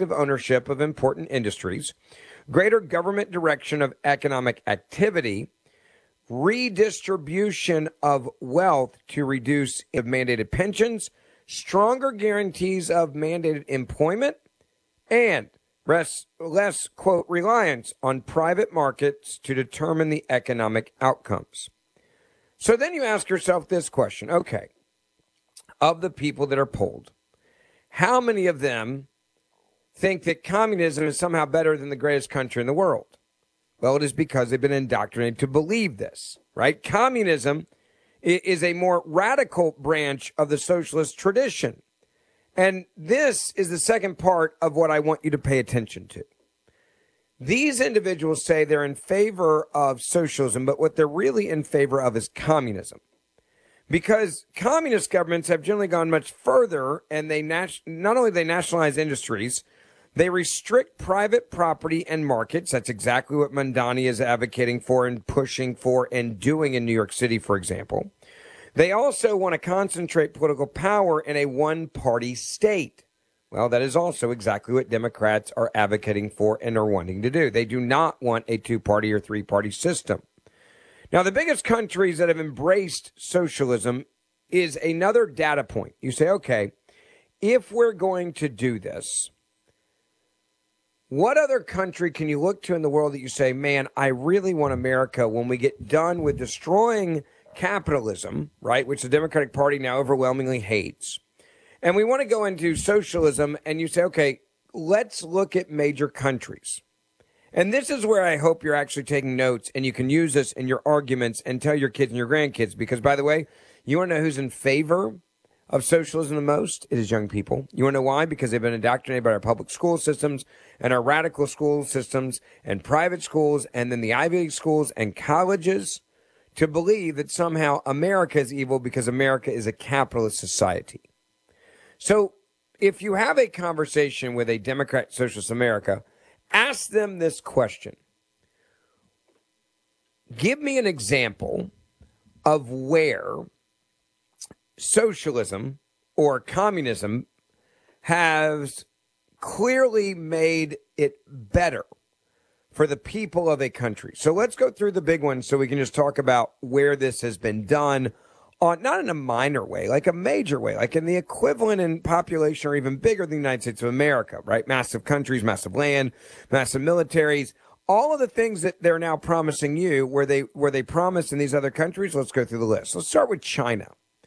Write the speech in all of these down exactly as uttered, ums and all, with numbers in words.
collective ownership of important industries, greater government direction of economic activity, redistribution of wealth to reduce mandated pensions, stronger guarantees of mandated employment, and less, less, quote, reliance on private markets to determine the economic outcomes. So then you ask yourself this question. Okay, of the people that are polled, how many of them think that communism is somehow better than the greatest country in the world? Well, it is because they've been indoctrinated to believe this, right? Communism is a more radical branch of the socialist tradition. And this is the second part of what I want you to pay attention to. These individuals say they're in favor of socialism, but what they're really in favor of is communism. Because communist governments have generally gone much further, and they nat- not only they nationalize industries, they restrict private property and markets. That's exactly what Mamdani is advocating for and pushing for and doing in New York City, for example. They also want to concentrate political power in a one-party state. Well, that is also exactly what Democrats are advocating for and are wanting to do. They do not want a two-party or three-party system. Now, the biggest countries that have embraced socialism is another data point. You say, okay, if we're going to do this, what other country can you look to in the world that you say, man, I really want America when we get done with destroying capitalism, right, which the Democratic Party now overwhelmingly hates, and we want to go into socialism, and you say, okay, let's look at major countries. And this is where I hope you're actually taking notes and you can use this in your arguments and tell your kids and your grandkids. Because, by the way, you want to know who's in favor of socialism the most? It is young people. You want to know why? Because they've been indoctrinated by our public school systems and our radical school systems and private schools and then the Ivy League schools and colleges to believe that somehow America is evil because America is a capitalist society. So if you have a conversation with a Democrat Socialist America, ask them this question. Give me an example of where socialism or communism has clearly made it better for the people of a country. So let's go through the big ones so we can just talk about where this has been done, on not in a minor way, like a major way, like in the equivalent in population or even bigger than the United States of America, right? Massive countries, massive land, massive militaries, all of the things that they're now promising you where they where they promise in these other countries. Let's go through the list. Let's start with China.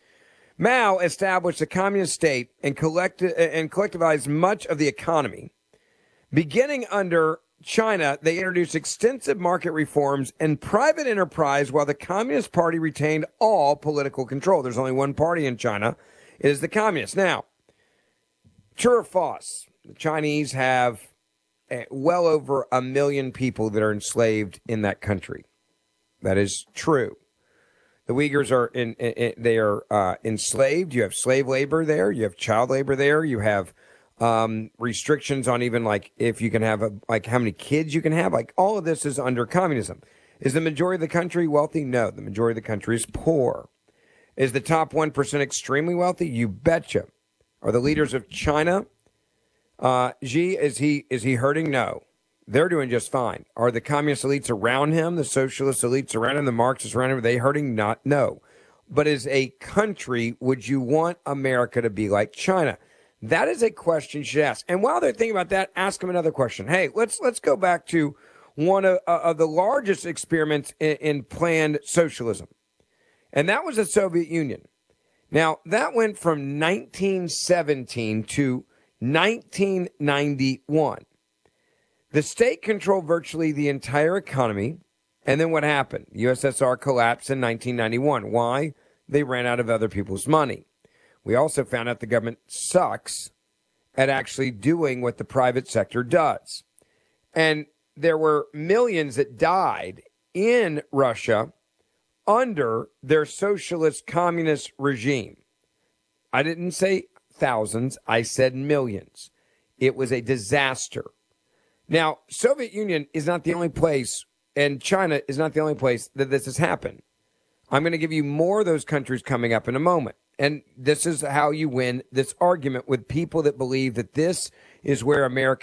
Mao established a communist state and, collect- and collectivized much of the economy. Beginning under China, they introduced extensive market reforms and private enterprise while the Communist Party retained all political control. There's only one party in China. It is the Communists. Now, true or false? The Chinese have well over a million people that are enslaved in that country. That is true. The Uyghurs are in, in they are uh, enslaved. You have slave labor there. You have child labor there. You have um, restrictions on even like if you can have a, like how many kids you can have. Like all of this is under communism. Is the majority of the country wealthy? No, the majority of the country is poor. Is the top one percent extremely wealthy? You betcha. Are the leaders of China? Uh, Xi, is he is he hurting? No. They're doing just fine. Are the communist elites around him, the socialist elites around him, the Marxists around him, are they hurting? Not, no. But as a country, would you want America to be like China? That is a question you should ask. And while they're thinking about that, ask them another question. Hey, let's let's go back to one of, uh, of the largest experiments in, in planned socialism. And that was the Soviet Union. Now, that went from nineteen seventeen to nineteen ninety-one. The state controlled virtually the entire economy. And then what happened? U S S R collapsed in nineteen ninety-one. Why? They ran out of other people's money. We also found out the government sucks at actually doing what the private sector does. And there were millions that died in Russia under their socialist communist regime. I didn't say thousands. I said millions. It was a disaster. Now, Soviet Union is not the only place, and China is not the only place that this has happened. I'm going to give you more of those countries coming up in a moment. And this is how you win this argument with people that believe that this is where America